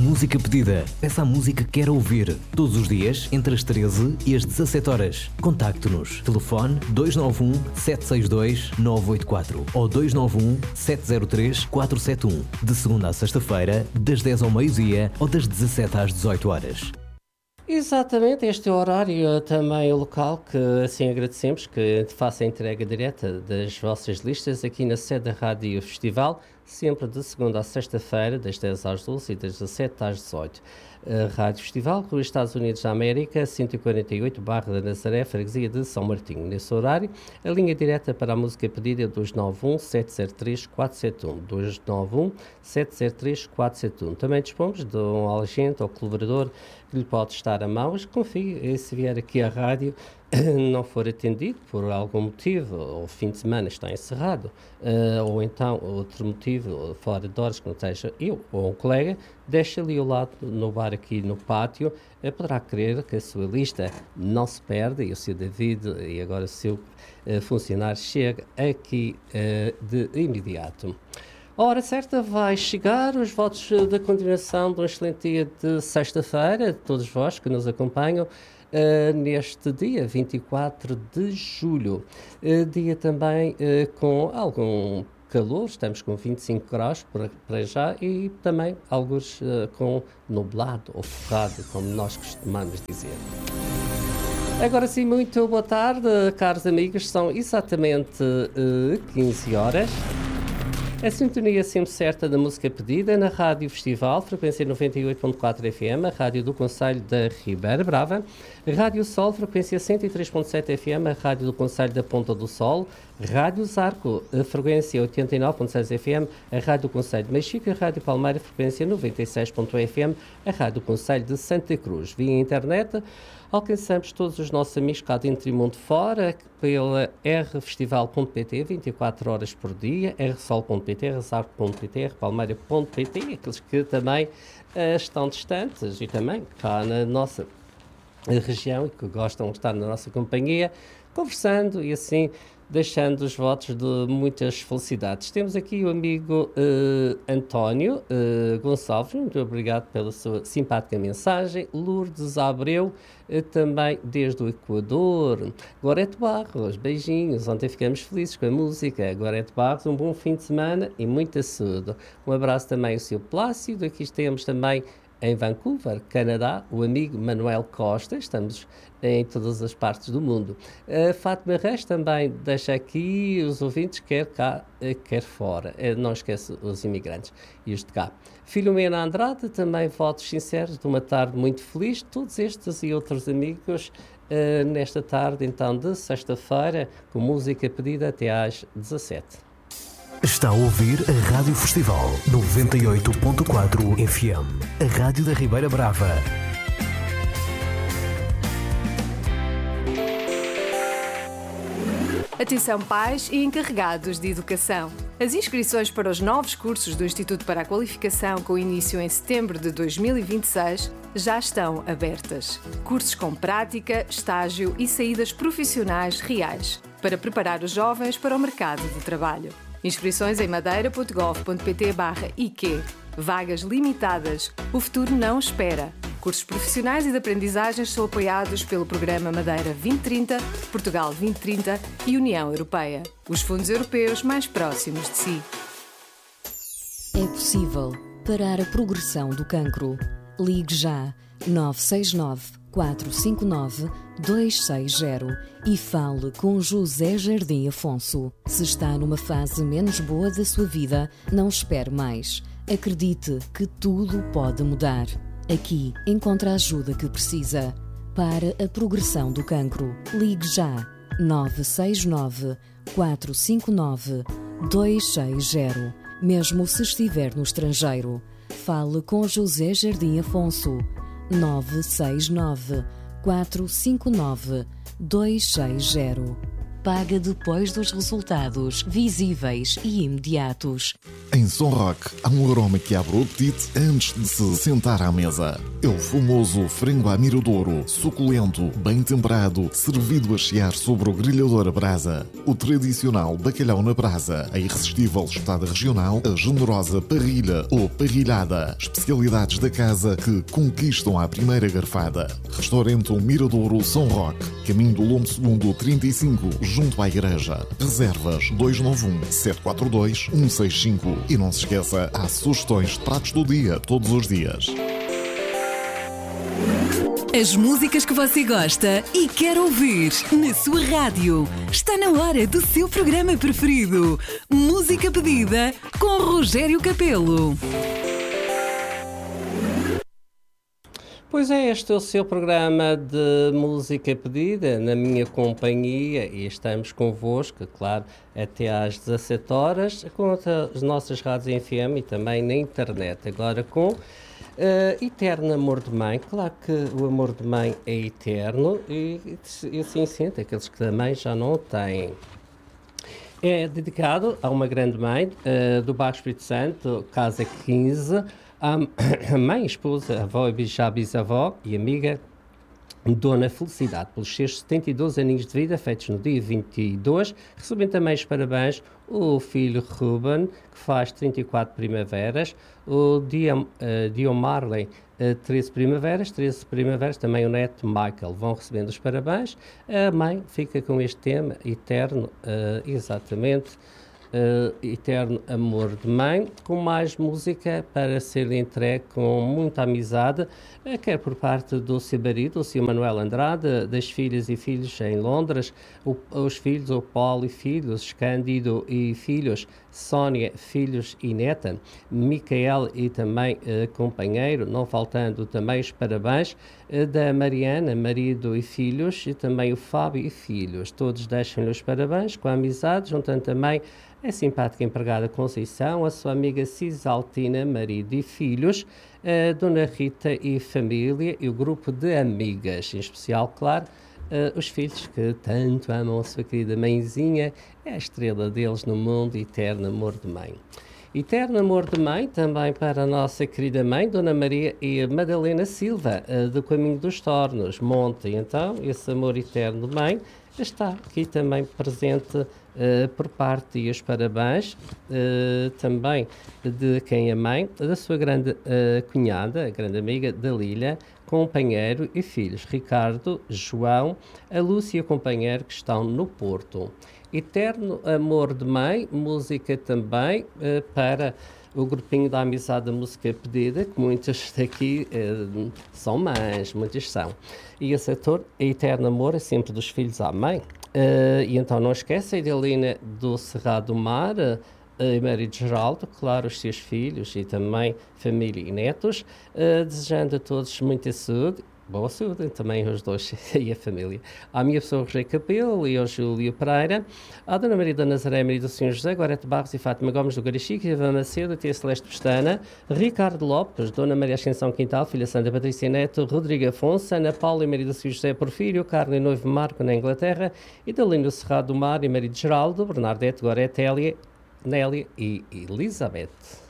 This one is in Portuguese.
Música Pedida. Peça a música que quer ouvir. Todos os dias, entre as 13 e as 17 horas. Contacte-nos. Telefone 291 762 984 ou 291 703 471. De segunda à sexta-feira, das 10 ao meio-dia ou das 17 às 18 horas. Exatamente, este é o horário também o local que assim agradecemos que faça a entrega direta das vossas listas aqui na sede da Rádio Festival, sempre de segunda à sexta-feira, das 10 às 12 e das 17 às 18. A Rádio Festival, Rua Estados Unidos da América, 148, Barra da Nazaré, Freguesia de São Martinho. Nesse horário, a linha direta para a música pedida é 291-703-471. 291-703-471. Também dispomos de um agente ou colaborador que lhe pode estar a mão, mas confie, se vier aqui à rádio não for atendido por algum motivo, ou o fim de semana está encerrado, ou então outro motivo, fora de horas, que não seja eu ou um colega, deixa ali ao lado no bar aqui no pátio, poderá crer que a sua lista não se perde e o seu David e agora o seu funcionário chega aqui de imediato. A hora certa vai chegar, os votos da continuação de um excelente dia de sexta-feira, de todos vós que nos acompanham, neste dia 24 de julho, dia também com algum calor, estamos com 25 graus para já e também alguns com nublado ou forrado, como nós costumamos dizer. Agora sim, muito boa tarde, caros amigos, são exatamente 15 horas. A sintonia sempre certa da música pedida na Rádio Festival, frequência 98.4 FM, a Rádio do Concelho da Ribeira Brava, Rádio Sol, frequência 103.7 FM, a Rádio do Concelho da Ponta do Sol, Rádio Zarco, frequência 89.6 FM, a Rádio do Concelho de Mexico, a Rádio Palmeira, frequência 96.1 FM, a Rádio do Concelho de Santa Cruz. Via internet, alcançamos todos os nossos amigos cá dentro e mundo fora, pela rfestival.pt, 24 horas por dia, rsol.pt, rzarco.pt, rpalmeira.pt, aqueles que também estão distantes e também cá na nossa região e que gostam de estar na nossa companhia, conversando e assim deixando os votos de muitas felicidades. Temos aqui o amigo António Gonçalves, muito obrigado pela sua simpática mensagem. Lourdes Abreu, também desde o Equador. Gorete Barros, beijinhos, ontem ficamos felizes com a música. Gorete Barros, um bom fim de semana e muita saúde. Um abraço também ao seu Plácido, aqui temos também em Vancouver, Canadá, o amigo Manuel Costa, estamos em todas as partes do mundo. Fátima Reis também deixa aqui os ouvintes, quer cá, quer fora. Não esquece os imigrantes e os de cá. Filomena Andrade, também votos sinceros de uma tarde muito feliz. Todos estes e outros amigos nesta tarde, então, de sexta-feira, com música pedida até às 17. Está a ouvir a Rádio Festival 98.4 FM, a Rádio da Ribeira Brava. Atenção pais e encarregados de educação. As inscrições para os novos cursos do Instituto para a Qualificação com início em setembro de 2026 já estão abertas. Cursos com prática, estágio e saídas profissionais reais para preparar os jovens para o mercado de trabalho. Inscrições em madeira.gov.pt/IQ. Vagas limitadas. O futuro não espera. Cursos profissionais e de aprendizagens são apoiados pelo Programa Madeira 2030, Portugal 2030 e União Europeia. Os fundos europeus mais próximos de si. É possível parar a progressão do cancro. Ligue já 969 459 260 e fale com José Jardim Afonso. Se está numa fase menos boa da sua vida, não espere mais. Acredite que tudo pode mudar. Aqui encontra a ajuda que precisa. Para a progressão do cancro, ligue já 969 459 260. Mesmo se estiver no estrangeiro, fale com José Jardim Afonso. 969 459 260. paga depois dos resultados, visíveis e imediatos. Em Som Rock, há um aroma que abre o apetite antes de se sentar à mesa. É o famoso frango à miradouro, suculento, bem temperado, servido a chiar sobre o grelhador a brasa. O tradicional bacalhau na brasa, a irresistível espetada regional, a generosa parrilha ou parrilhada. Especialidades da casa que conquistam à primeira garfada. Restaurante Miradouro Som Rock, caminho do Lombo Segundo 35, junto à igreja. Reservas 291-742-165. E não se esqueça, há sugestões de pratos do dia, todos os dias. As músicas que você gosta e quer ouvir na sua rádio. Está na hora do seu programa preferido. Música Pedida com Rogério Capelo. Pois é, este é o seu programa de música pedida, na minha companhia, e estamos convosco, claro, até às 17 horas, com as nossas rádios FM e também na internet. Agora com Eterno Amor de Mãe. Claro que o amor de mãe é eterno e assim sente aqueles que também já não o têm. É dedicado a uma grande mãe do Baixo Espírito Santo, Casa 15, a mãe, esposa, avó e já bisavó e amiga Dona Felicidade, pelos seus 72 aninhos de vida, feitos no dia 22, recebem também os parabéns o filho Ruben, que faz 34 primaveras, o Diomarley, 13 primaveras, também o neto Michael, vão recebendo os parabéns. A mãe fica com este tema, eterno, exatamente, Eterno Amor de Mãe, com mais música para ser entregue com muita amizade, quer por parte do seu marido, o Sr. Manuel Andrade, das filhas e filhos em Londres, os filhos, o Paulo e filhos, Cândido e filhos, Sónia, filhos e neta, Micael e também companheiro, não faltando também os parabéns da Mariana, marido e filhos, e também o Fábio e filhos. Todos deixam-lhe os parabéns com a amizade, juntando também a simpática empregada Conceição, a sua amiga Cisaltina, marido e filhos, a Dona Rita e família e o grupo de amigas, em especial, claro, os filhos que tanto amam a sua querida mãezinha, é a estrela deles no mundo, Eterno Amor de Mãe. Eterno Amor de Mãe também para a nossa querida mãe, Dona Maria e Madalena Silva, do Caminho dos Tornos, Monte. Então, esse amor eterno de mãe está aqui também presente por parte e os parabéns também de quem é mãe, da sua grande cunhada, a grande amiga Dalília, companheiro e filhos, Ricardo, João, a Lúcia e o companheiro que estão no Porto. Eterno Amor de Mãe, música também para o grupinho da Amizade da Música Pedida, que muitas daqui são mães, muitas são. E esse ator, Eterno Amor, é sempre dos filhos à mãe. E então não esquece a Idelina do Cerrado do Mar, e Maria de Geraldo, claro, os seus filhos e também família e netos, desejando a todos muita saúde, boa saúde, também os dois e a família. À minha pessoa, Rogério Capelo e ao Júlio Pereira, à Dona Maria da Nazaré, Maria do Senhor José, Gorete Barros e Fátima Gomes do Garichique, Eva Macedo, Tia Celeste Pestana, Ricardo Lopes, Dona Maria Ascensão Quintal, Filha Santa Patrícia Neto, Rodrigo Afonso, Ana Paula e Maria do Senhor José Porfírio, Carlos e Noivo Marco na Inglaterra, Idalino Cerrado do Mar e Maria de Geraldo, Bernardete, Gorete, Nélia e Elizabeth.